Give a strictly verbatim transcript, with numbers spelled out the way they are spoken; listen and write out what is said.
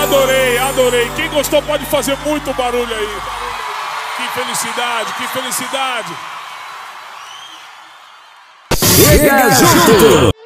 Adorei, adorei. Quem gostou pode fazer muito barulho aí. Que felicidade, que felicidade. Chega junto!